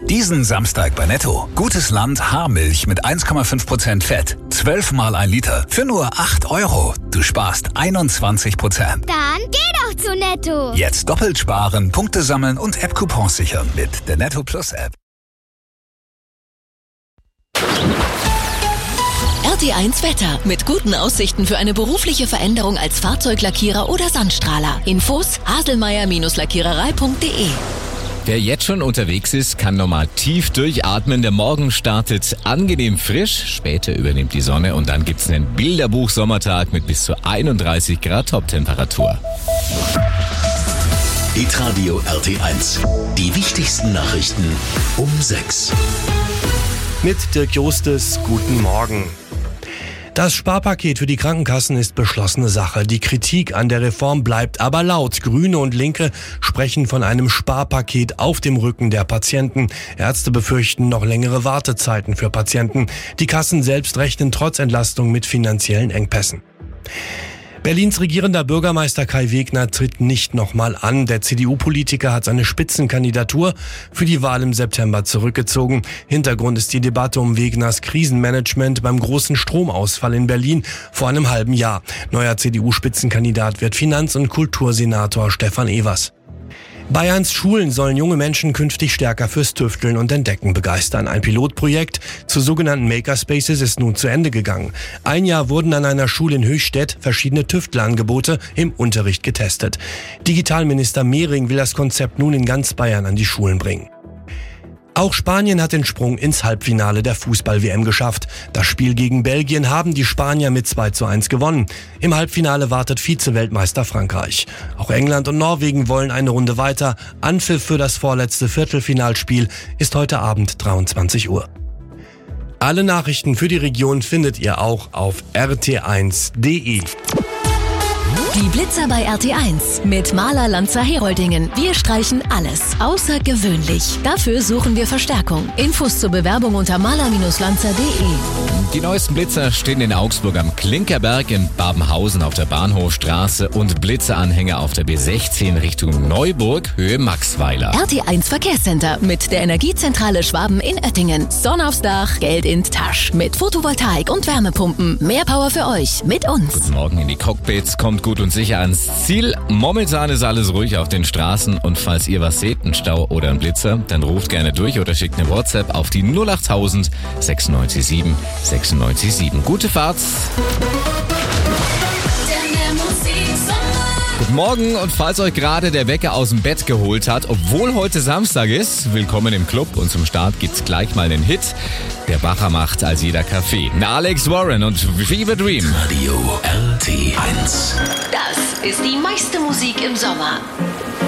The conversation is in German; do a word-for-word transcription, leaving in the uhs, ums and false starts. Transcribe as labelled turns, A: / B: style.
A: Diesen Samstag bei Netto. Gutes Land Haarmilch mit eins Komma fünf Prozent Fett. zwölf mal ein Liter für nur acht Euro. Du sparst einundzwanzig Prozent.
B: Dann geh doch zu Netto.
A: Jetzt doppelt sparen, Punkte sammeln und App-Coupons sichern mit der Netto Plus App.
C: R T eins Wetter. Mit guten Aussichten für eine berufliche Veränderung als Fahrzeuglackierer oder Sandstrahler. Infos haselmeier Lackiererei punkt de.
D: Wer jetzt schon unterwegs ist, kann nochmal tief durchatmen. Der Morgen startet angenehm frisch, später übernimmt die Sonne und dann gibt's einen Bilderbuch-Sommertag mit bis zu einunddreißig Grad Toptemperatur.
E: Hitradio R T eins. Die wichtigsten Nachrichten um sechs.
F: Mit Dirk Jostes, guten Morgen. Das Sparpaket für die Krankenkassen ist beschlossene Sache. Die Kritik an der Reform bleibt aber laut. Grüne und Linke sprechen von einem Sparpaket auf dem Rücken der Patienten. Ärzte befürchten noch längere Wartezeiten für Patienten. Die Kassen selbst rechnen trotz Entlastung mit finanziellen Engpässen. Berlins regierender Bürgermeister Kai Wegner tritt nicht nochmal an. Der C D U-Politiker hat seine Spitzenkandidatur für die Wahl im September zurückgezogen. Hintergrund ist die Debatte um Wegners Krisenmanagement beim großen Stromausfall in Berlin vor einem halben Jahr. Neuer C D U-Spitzenkandidat wird Finanz- und Kultursenator Stefan Evers. Bayerns Schulen sollen junge Menschen künftig stärker fürs Tüfteln und Entdecken begeistern. Ein Pilotprojekt zu sogenannten Makerspaces ist nun zu Ende gegangen. Ein Jahr wurden an einer Schule in Höchstädt verschiedene Tüftelangebote im Unterricht getestet. Digitalminister Mehring will das Konzept nun in ganz Bayern an die Schulen bringen. Auch Spanien hat den Sprung ins Halbfinale der Fußball-W M geschafft. Das Spiel gegen Belgien haben die Spanier mit zwei zu eins gewonnen. Im Halbfinale wartet Vize-Weltmeister Frankreich. Auch England und Norwegen wollen eine Runde weiter. Anpfiff für das vorletzte Viertelfinalspiel ist heute Abend dreiundzwanzig Uhr. Alle Nachrichten für die Region findet ihr auch auf r t eins punkt d e.
C: Die Blitzer bei R T eins mit Maler Lanzer Heroldingen. Wir streichen alles außergewöhnlich. Dafür suchen wir Verstärkung. Infos zur Bewerbung unter maler Lanzer punkt de.
D: Die neuesten Blitzer stehen in Augsburg am Klinkerberg, in Babenhausen auf der Bahnhofstraße und Blitzeranhänger auf der B sechzehn Richtung Neuburg, Höhe Maxweiler.
C: R T eins Verkehrscenter mit der Energiezentrale Schwaben in Oettingen. Sonne aufs Dach, Geld in die Tasche. Mit Photovoltaik und Wärmepumpen. Mehr Power für euch mit uns.
D: Guten Morgen in die Cockpits, kommt gut und sicher ans Ziel. Momentan ist alles ruhig auf den Straßen und falls ihr was seht, einen Stau oder einen Blitzer, dann ruft gerne durch oder schickt eine WhatsApp auf die null acht null null sechsundneunzig sieben sechsundneunzig sieben. Gute Fahrt! Guten Morgen und falls euch gerade der Wecker aus dem Bett geholt hat, obwohl heute Samstag ist, willkommen im Club und zum Start gibt's gleich mal einen Hit, der Bacher macht als jeder Kaffee. Alex Warren und Fever Dream.
E: Radio R T eins.
C: Das ist die meiste Musik im Sommer.